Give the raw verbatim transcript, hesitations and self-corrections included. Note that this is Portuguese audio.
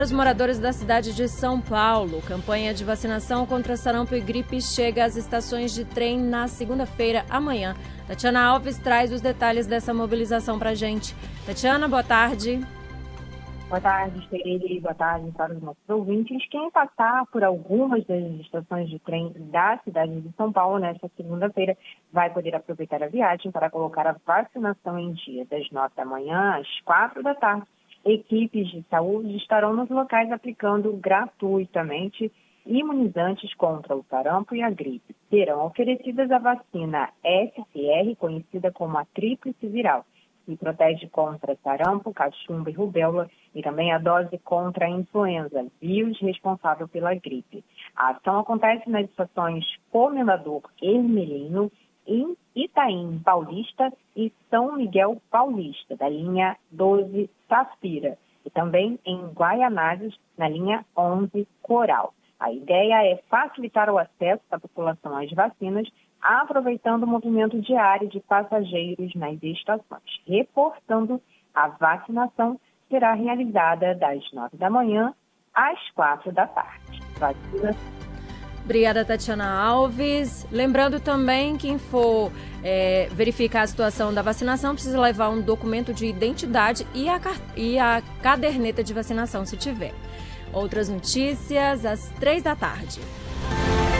Os moradores da cidade de São Paulo, campanha de vacinação contra sarampo e gripe chega às estações de trem na segunda-feira, amanhã. Tatiana Alves traz os detalhes dessa mobilização pra gente. Tatiana, boa tarde. Boa tarde, Sheryl. Boa tarde para os nossos ouvintes. Quem passar por algumas das estações de trem da cidade de São Paulo nesta segunda-feira vai poder aproveitar a viagem para colocar a vacinação em dia. Das nove da manhã às quatro da tarde, equipes de saúde estarão nos locais aplicando gratuitamente imunizantes contra o sarampo e a gripe. Serão oferecidas a vacina S C R, conhecida como a tríplice viral, que protege contra sarampo, cachumba e rubéola, e também a dose contra a influenza, vírus responsável pela gripe. A ação acontece nas estações Comendador Hermelino, em Itaim Paulista e São Miguel Paulista, da linha doze Safira, e também em Guaianazes, na linha onze Coral. A ideia é facilitar o acesso da população às vacinas, aproveitando o movimento diário de passageiros nas estações. Reforçando, a vacinação será realizada das nove da manhã às quatro da tarde. Vacina. Obrigada, Tatiana Alves. Lembrando também que quem for é, verificar a situação da vacinação precisa levar um documento de identidade e a, e a caderneta de vacinação, se tiver. Outras notícias às três da tarde.